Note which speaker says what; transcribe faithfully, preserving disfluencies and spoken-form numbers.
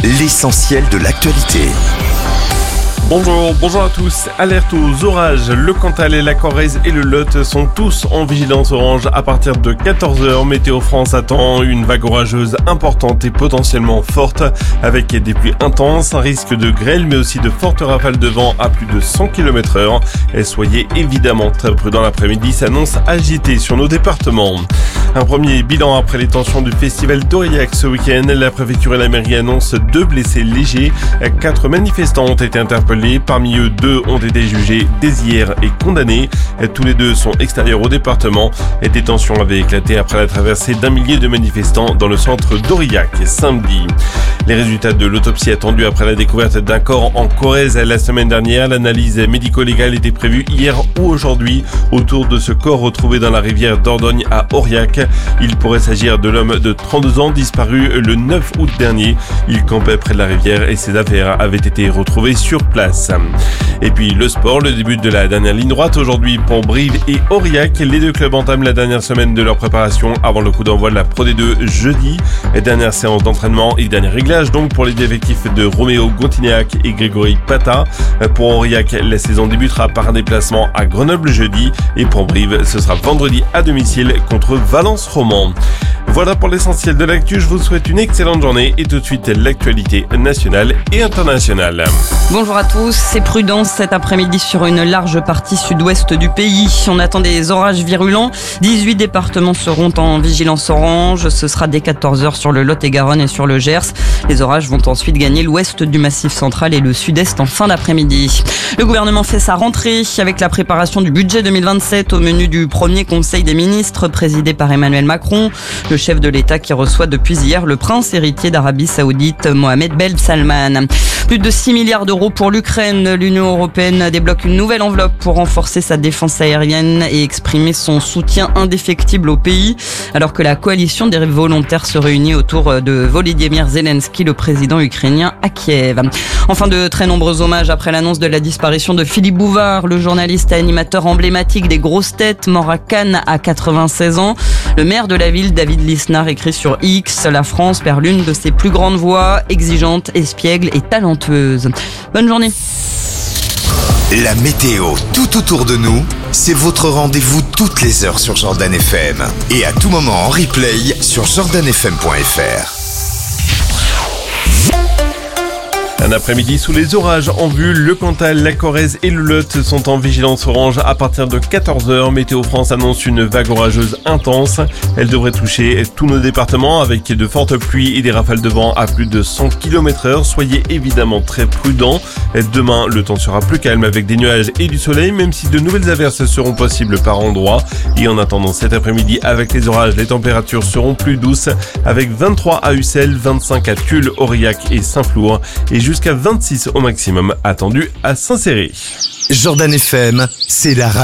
Speaker 1: l'essentiel de l'actualité.
Speaker 2: Bonjour, bonjour à tous. Alerte aux orages. Le Cantal et la Corrèze et le Lot sont tous en vigilance orange à partir de quatorze heures. Météo France attend une vague orageuse importante et potentiellement forte avec des pluies intenses, un risque de grêle mais aussi de fortes rafales de vent à plus de cent kilomètres heure. Et soyez évidemment très prudents, l'après-midi s'annonce agité sur nos départements. Un premier bilan après les tensions du festival d'Aurillac ce week-end. La préfecture et la mairie annoncent deux blessés légers. Quatre manifestants ont été interpellés. Parmi eux, deux ont été jugés dès hier et condamnés. Tous les deux sont extérieurs au département. Des tensions avaient éclaté après la traversée d'un millier de manifestants dans le centre d'Aurillac samedi. Les résultats de l'autopsie attendus après la découverte d'un corps en Corrèze la semaine dernière. L'analyse médico-légale était prévue hier ou aujourd'hui autour de ce corps retrouvé dans la rivière Dordogne à Aurillac. Il pourrait s'agir de l'homme de trente-deux ans disparu le neuf août dernier. Il campait près de la rivière et ses affaires avaient été retrouvées sur place. Et puis le sport, le début de la dernière ligne droite aujourd'hui pour Brive et Aurillac. Les deux clubs entament la dernière semaine de leur préparation avant le coup d'envoi de la Pro D deux jeudi. Et dernière séance d'entraînement et dernier réglage donc pour les effectifs de Roméo Gontignac et Grégory Pata. Pour Aurillac, la saison débutera par un déplacement à Grenoble jeudi et pour Brive, ce sera vendredi à domicile contre Valence Roman. Voilà pour l'essentiel de l'actu, je vous souhaite une excellente journée et tout de suite l'actualité nationale et internationale.
Speaker 3: Bonjour à tous, c'est prudence cet après-midi sur une large partie sud-ouest du pays. On attend des orages virulents, dix-huit départements seront en vigilance orange, ce sera dès quatorze heures sur le Lot-et-Garonne et sur le Gers. Les orages vont ensuite gagner l'ouest du Massif central et le sud-est en fin d'après-midi. Le gouvernement fait sa rentrée avec la préparation du budget deux mille vingt-sept au menu du premier conseil des ministres présidé par Emmanuel Macron. Le chef de l'État qui reçoit depuis hier le prince héritier d'Arabie Saoudite, Mohamed Ben Salman. Plus de six milliards d'euros pour l'Ukraine. L'Union européenne débloque une nouvelle enveloppe pour renforcer sa défense aérienne et exprimer son soutien indéfectible au pays, alors que la coalition des volontaires se réunit autour de Volodymyr Zelensky, le président ukrainien, à Kiev. Enfin, de très nombreux hommages après l'annonce de la disparition de Philippe Bouvard, le journaliste et animateur emblématique des grosses têtes, mort à Cannes à quatre-vingt-seize ans. Le maire de la ville, David Lisnard, écrit sur X: la France perd l'une de ses plus grandes voix, exigeante, espiègle et talentueuse. Bonne journée.
Speaker 1: La météo tout autour de nous, c'est votre rendez-vous toutes les heures sur Jordan F M et à tout moment en replay sur jordan f m point f r.
Speaker 2: Un après-midi sous les orages en vue, le Cantal, la Corrèze et le Lot sont en vigilance orange à partir de quatorze heures. Météo France annonce une vague orageuse intense. Elle devrait toucher tous nos départements avec de fortes pluies et des rafales de vent à plus de cent kilomètres heure. Soyez évidemment très prudents. Demain, le temps sera plus calme avec des nuages et du soleil, même si de nouvelles averses seront possibles par endroits. Et en attendant cet après-midi, avec les orages, les températures seront plus douces avec vingt-trois à Ussel, vingt-cinq à Tulle, Aurillac et Saint-Flour et jusqu'à vingt-six au maximum attendu à Saint-Céré.
Speaker 1: Jordan F M, c'est la radio.